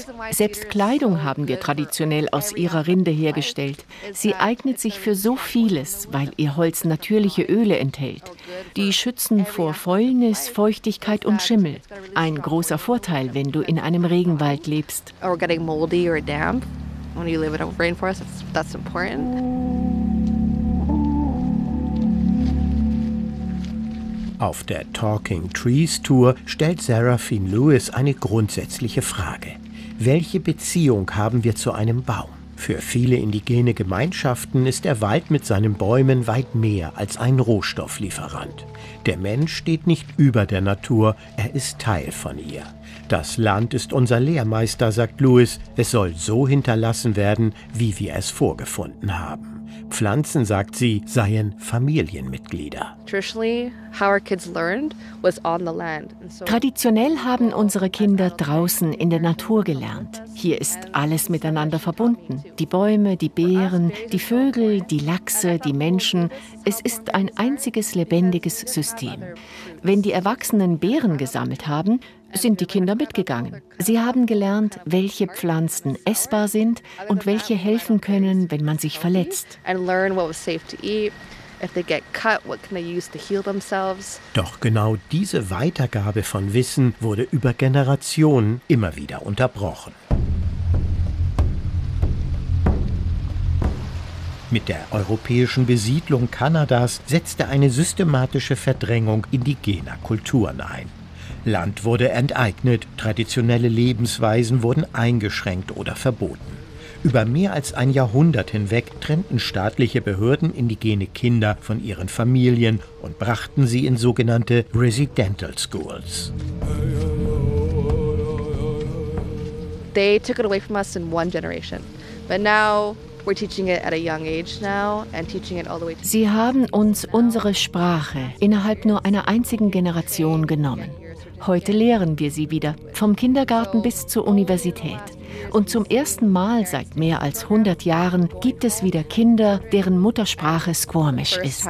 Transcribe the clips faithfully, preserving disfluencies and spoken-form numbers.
Selbst Kleidung haben wir traditionell aus ihrer Rinde hergestellt. Sie eignet sich für so vieles, weil ihr Holz natürliche Öle enthält. Die schützen vor Fäulnis, Feuchtigkeit und Schimmel. Ein großer Vorteil, wenn du in einem Regenwald lebst. Auf der Talking Trees Tour stellt Seraphine Lewis eine grundsätzliche Frage. Welche Beziehung haben wir zu einem Baum? Für viele indigene Gemeinschaften ist der Wald mit seinen Bäumen weit mehr als ein Rohstofflieferant. Der Mensch steht nicht über der Natur, er ist Teil von ihr. Das Land ist unser Lehrmeister, sagt Lewis. Es soll so hinterlassen werden, wie wir es vorgefunden haben. Pflanzen, sagt sie, seien Familienmitglieder. Traditionell haben unsere Kinder draußen in der Natur gelernt. Hier ist alles miteinander verbunden. Die Bäume, die Beeren, die Vögel, die Lachse, die Menschen. Es ist ein einziges lebendiges System. Wenn die Erwachsenen Beeren gesammelt haben, sind die Kinder mitgegangen. Sie haben gelernt, welche Pflanzen essbar sind und welche helfen können, wenn man sich verletzt. Doch genau diese Weitergabe von Wissen wurde über Generationen immer wieder unterbrochen. Mit der europäischen Besiedlung Kanadas setzte eine systematische Verdrängung indigener Kulturen ein. Land wurde enteignet, traditionelle Lebensweisen wurden eingeschränkt oder verboten. Über mehr als ein Jahrhundert hinweg trennten staatliche Behörden indigene Kinder von ihren Familien und brachten sie in sogenannte Residential Schools. They took it away from us in one generation, but now we're teaching it at a young age now and teaching it all the way to. Sie haben uns unsere Sprache innerhalb nur einer einzigen Generation genommen. Heute lehren wir sie wieder, vom Kindergarten bis zur Universität. Und zum ersten Mal seit mehr als hundert Jahren gibt es wieder Kinder, deren Muttersprache Squamish ist.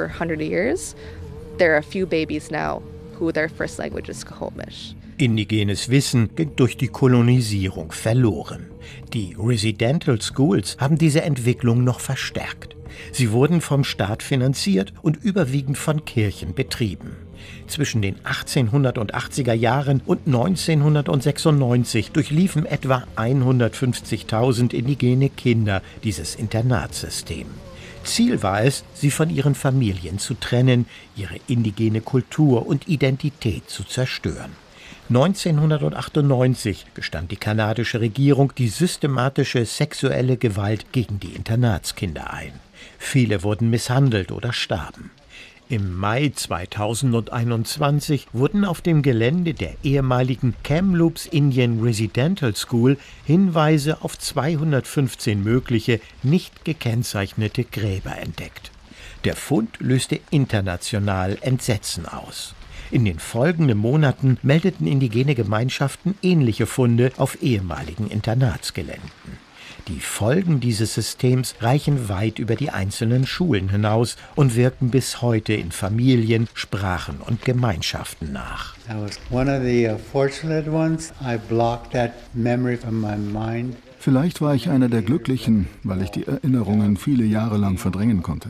Indigenes Wissen ging durch die Kolonisierung verloren. Die Residential Schools haben diese Entwicklung noch verstärkt. Sie wurden vom Staat finanziert und überwiegend von Kirchen betrieben. Zwischen den achtzehnhundertachtziger Jahren und neunzehnhundertsechsundneunzig durchliefen etwa hundertfünfzigtausend indigene Kinder dieses Internatssystem. Ziel war es, sie von ihren Familien zu trennen, ihre indigene Kultur und Identität zu zerstören. neunzehnhundertachtundneunzig gestand die kanadische Regierung die systematische sexuelle Gewalt gegen die Internatskinder ein. Viele wurden misshandelt oder starben. Im Mai zweitausendeinundzwanzig wurden auf dem Gelände der ehemaligen Kamloops Indian Residential School Hinweise auf zweihundertfünfzehn mögliche, nicht gekennzeichnete Gräber entdeckt. Der Fund löste international Entsetzen aus. In den folgenden Monaten meldeten indigene Gemeinschaften ähnliche Funde auf ehemaligen Internatsgeländen. Die Folgen dieses Systems reichen weit über die einzelnen Schulen hinaus und wirken bis heute in Familien, Sprachen und Gemeinschaften nach. Vielleicht war ich einer der Glücklichen, weil ich die Erinnerungen viele Jahre lang verdrängen konnte.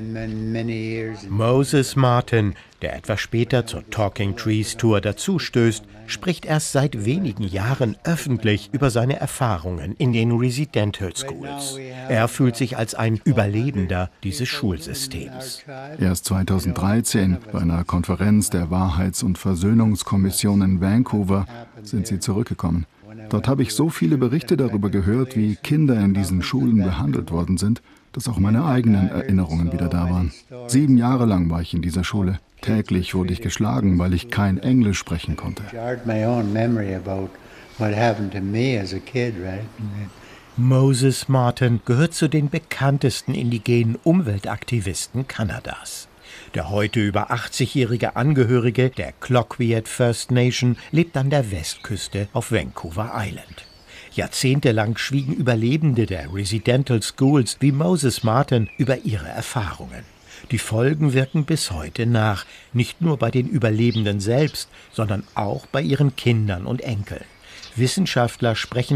Moses Martin, der etwas später zur Talking Trees Tour dazustößt, spricht erst seit wenigen Jahren öffentlich über seine Erfahrungen in den Residential Schools. Er fühlt sich als ein Überlebender dieses Schulsystems. Erst zweitausenddreizehn, bei einer Konferenz der Wahrheits- und Versöhnungskommission in Vancouver, sind sie zurückgekommen. Dort habe ich so viele Berichte darüber gehört, wie Kinder in diesen Schulen behandelt worden sind, dass auch meine eigenen Erinnerungen wieder da waren. Sieben Jahre lang war ich in dieser Schule. Täglich wurde ich geschlagen, weil ich kein Englisch sprechen konnte. Moses Martin gehört zu den bekanntesten indigenen Umweltaktivisten Kanadas. Der heute über achtzigjährige Angehörige der Cloquet First Nation lebt an der Westküste auf Vancouver Island. Jahrzehntelang schwiegen Überlebende der Residential Schools wie Moses Martin über ihre Erfahrungen. Die Folgen wirken bis heute nach, nicht nur bei den Überlebenden selbst, sondern auch bei ihren Kindern und Enkeln. Wissenschaftler sprechen